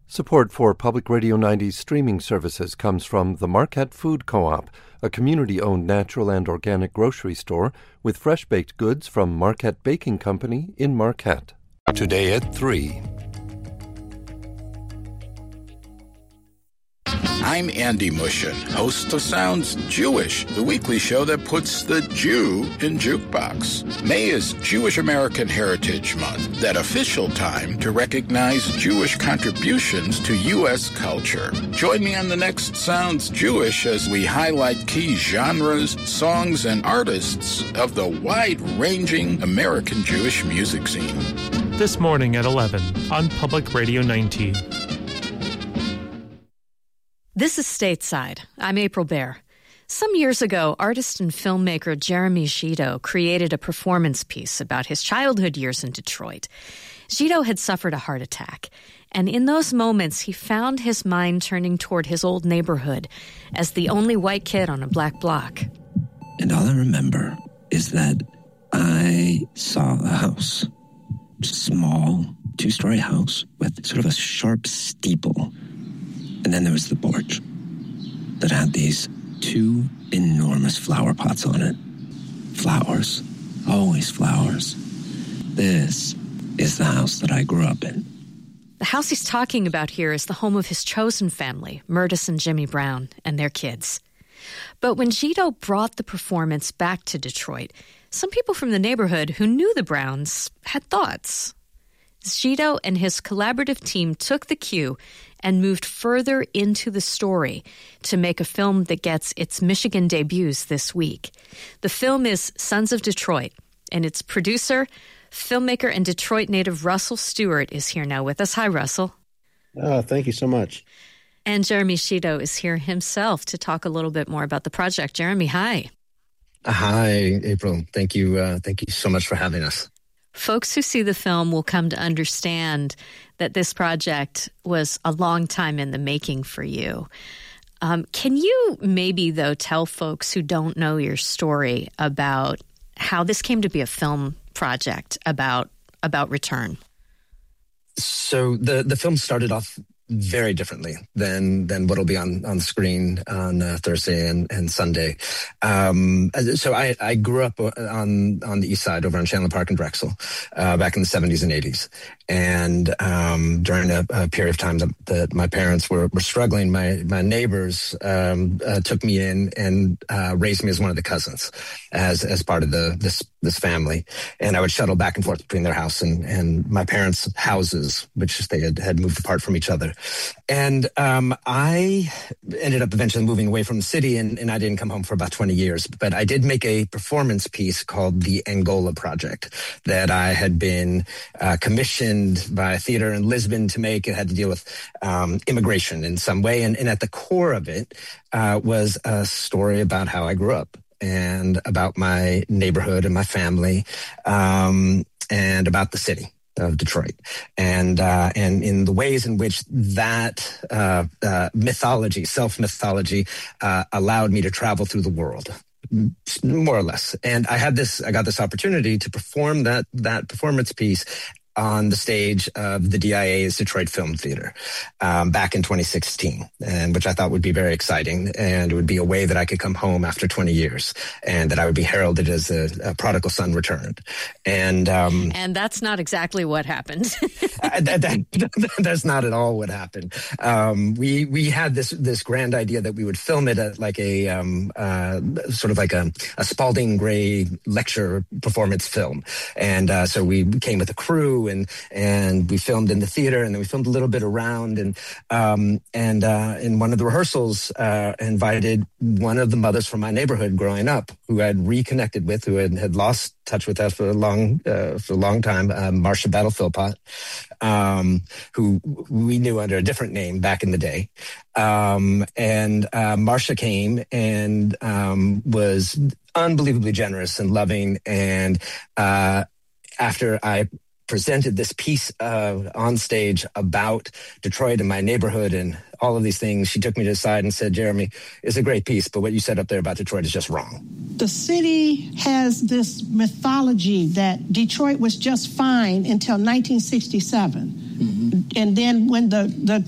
Support for Public Radio 90's streaming services comes from the Marquette Food Co-op, a community-owned natural and organic grocery store with fresh-baked goods from Marquette Baking Company in Marquette. Today at 3. I'm Andy Mushin, host of Sounds Jewish, the weekly show that puts the Jew in jukebox. May is Jewish American Heritage Month, that official time to recognize Jewish contributions to U.S. culture. Join me on the next Sounds Jewish as we highlight key genres, songs, and artists of the wide-ranging American Jewish music scene. This morning at 11 on Public Radio 90. This is Stateside. I'm April Baer. Some years ago, artist and filmmaker Jeremy Zito created a performance piece about his childhood years in Detroit. Zito had suffered a heart attack, and in those moments, he found his mind turning toward his old neighborhood as the only white kid on a black block. And all I remember is that I saw a house, just a small two-story house with sort of a sharp steeple. And then there was the porch that had these two enormous flower pots on it. Flowers. Always flowers. This is the house that I grew up in. The house he's talking about here is the home of his chosen family, Murtis and Jimmy Brown, and their kids. But when Zito brought the performance back to Detroit, some people from the neighborhood who knew the Browns had thoughts. Zito and his collaborative team took the cue and moved further into the story to make a film that gets its Michigan debuts this week. The film is Sons of Detroit, and its producer, filmmaker, and Detroit native Russell Stewart is here now with us. Hi, Russell. Thank you so much. And Jeremy Zito is here himself to talk a little bit more about the project. Jeremy, hi. Hi, April. Thank you so much for having us. Folks who see the film will come to understand that this project was a long time in the making for you. Can you maybe, though, tell folks who don't know your story about how this came to be a film project about return? So the film started off very differently than what'll be on the screen on Thursday and Sunday. So I grew up on the east side over on Chandler Park and Drexel back in the 70s and 80s. And during a period of time that my parents were struggling, my neighbors took me in and raised me as one of the cousins as part of this family. And I would shuttle back and forth between their house and my parents' houses, which they had moved apart from each other. And I ended up eventually moving away from the city, and I didn't come home for about 20 years. But I did make a performance piece called The Angola Project that I had been commissioned by a theater in Lisbon to make. It had to deal with immigration in some way. And at the core of it was a story about how I grew up and about my neighborhood and my family and about the city of Detroit, and in the ways in which that self-mythology, allowed me to travel through the world, more or less. And I got this opportunity to perform that performance piece on the stage of the DIA's Detroit Film Theater back in 2016, and which I thought would be very exciting, and it would be a way that I could come home after 20 years, and that I would be heralded as a prodigal son returned. And that's not exactly what happened. That's not at all what happened. We had this grand idea that we would film it at like a sort of like a Spalding Gray lecture performance film, and so we came with a crew. And we filmed in the theater, and then we filmed a little bit around, and in one of the rehearsals, invited one of the mothers from my neighborhood growing up, who I'd reconnected with, who had lost touch with us for a long time, Marcia Battle Philpott, who we knew under a different name back in the day. And Marcia came and was unbelievably generous and loving, and after I presented this piece on stage about Detroit and my neighborhood and all of these things, she took me to the side and said, "Jeremy, it's a great piece, but what you said up there about Detroit is just wrong." The city has this mythology that Detroit was just fine until 1967. Mm-hmm. And then when the